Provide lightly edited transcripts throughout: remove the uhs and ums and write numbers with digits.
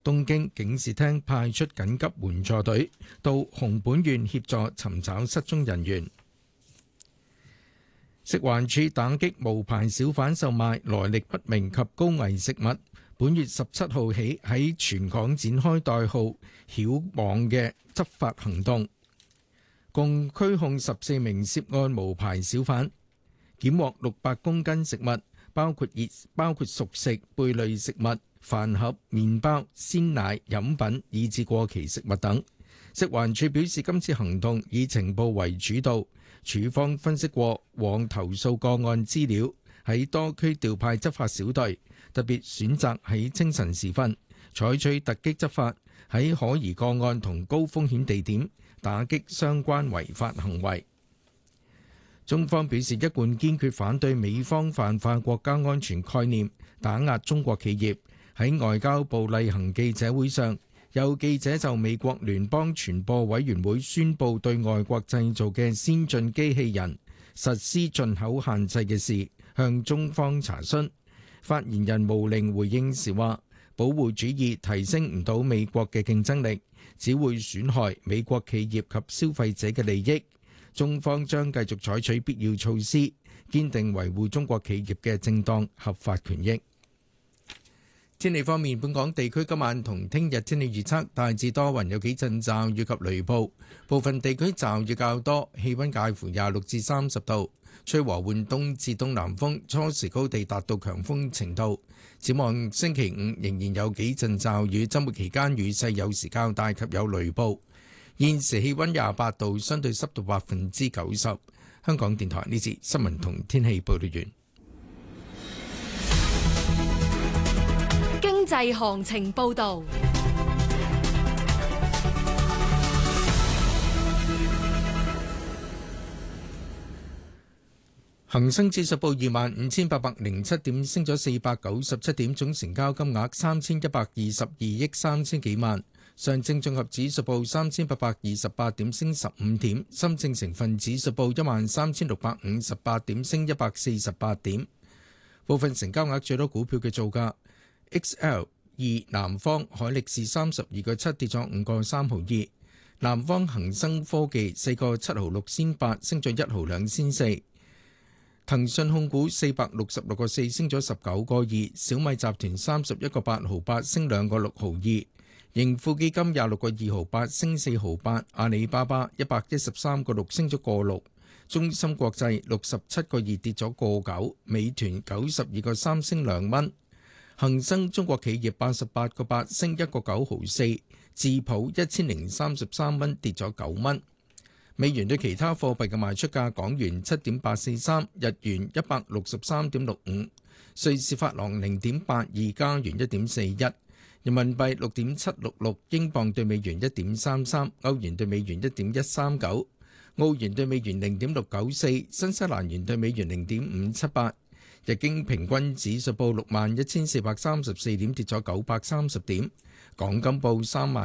東京警視廳派出緊急援助隊到熊本縣協助尋找失蹤人員。食環署打擊無牌小販售賣來歷不明及高危食物。本月17號起喺全港展開代號曉網嘅執法行動，共拘控14名涉案無牌小販，檢獲600公斤食物，包括熟食、貝類食物、飯盒、麵包、鮮奶、飲品以至過期食物等。食環署表示，今次行動以情報為主導，署方分析過往投訴個案資料，喺多區調派執法小隊，特別選擇喺清晨時分採取突擊執法，喺可疑個案同高風險地點打擊相關違法行為。中方表示，一貫堅決反對美方泛化國家安全概念，打壓中國企業。喺外交部例行記者會上，有記者就美國聯邦傳播委員會宣布對外國製造嘅先進機器人實施進口限制嘅事，向中方查詢。發言人毛寧回應時話，保護主義提升唔到美國嘅競爭力，只會損害美國企業及消費者嘅利益。中方將繼續採取必要措施，堅定維護中國企業嘅正當合法權益。天氣方面，本港地區今晚同聽日天氣預測大致多雲，有幾陣驟雨及雷暴，部分地區驟雨較多，氣溫介乎26至30度，吹和緩東至東南風，初時高地達到強風程度。展望星期五仍然有幾陣驟雨，周末期間雨勢有時較大及有雷暴。現時氣溫28度，相對濕度90%。香港電台呢節新聞同天氣報道完。 經濟行情報道。 恒生指數報25,807點，升咗497點，總成交金額3122億3千幾萬。上證綜合指數報3828點，升15點。深證成分指數報13658點，升148點。部分成交額最多股票嘅造價：XL2 南方海力士32個7跌咗5個3毫2，南方恒生科技4個7毫6仙8升咗1毫2仙4，騰訊控股466個4升咗19個2，小米集團31個8毫8升2個6毫2，盈富基金26個2毫8升4毫8，阿里巴巴113個6升咗個6，中芯國際67個2跌咗個9，美團92個3升2蚊。恒生中國企業88個8升1個9毫4，智普1033蚊跌咗9蚊。美元對其他貨幣嘅賣出價：港元7.843，日元163.65，瑞士法郎0.82，加元1.41，人民幣6.766，英鎊對美元1.33，歐元對美元1.139，澳元對美元0.694，新西蘭元對美元0.578。日經平均指數報61,434點，跌咗930點。港金報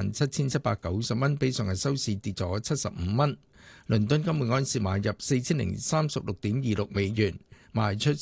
37,790蚊，比上日收市跌咗75蚊。倫敦金每安士買入4036.26美元，賣出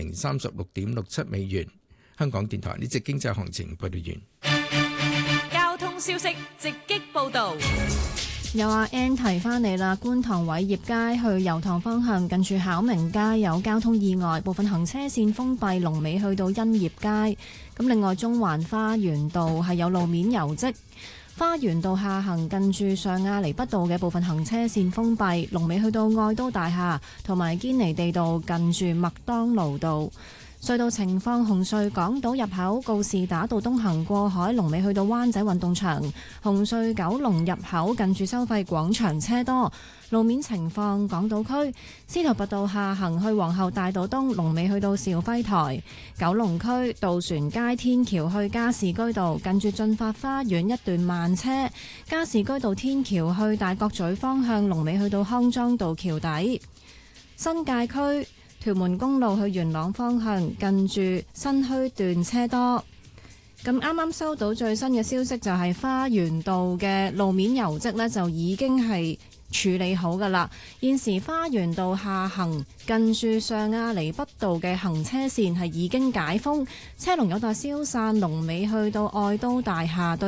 4036.67美元。香港電台呢節經濟行情報道完。 交通消息直擊報導。 有阿 Ann 提翻你啦，觀塘偉業街去油塘方向近住巧明街有交通意外，部分行車線封閉，龍尾去到欣業街。咁另外中環花園道係有路面油漬，花園道下行近住上亞厘畢道嘅部分行車線封閉，龍尾去到愛都大廈同埋堅尼地道近住麥當勞道。隧道情況：紅隧港島入口告士打道東行過海，龍尾去到灣仔運動場；紅隧九龍入口近住收費廣場車多。路面情況：港島區司徒拔道下行去皇后大道東，龍尾去到肇輝台；九龍區渡船街天橋去加士居道近住進發花園一段慢車；加士居道天橋去大角咀方向，龍尾去到康莊道橋底；新界區屯門公路去元朗方向，近住新墟段車多。咁啱啱收到最新嘅消息，就係花園道嘅路面油漬呢，就已經係處理好㗎啦。現時花園道下行近住上亞厘畢道嘅行車線係已經解封，車龍有待消散，龍尾去到愛都大廈對